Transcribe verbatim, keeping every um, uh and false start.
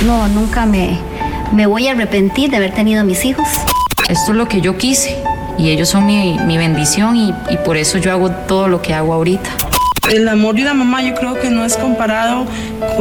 No, nunca me, me voy a arrepentir de haber tenido a mis hijos. Esto es lo que yo quise y ellos son mi, mi bendición y, y por eso yo hago todo lo que hago ahorita. El amor de una mamá yo creo que no es comparado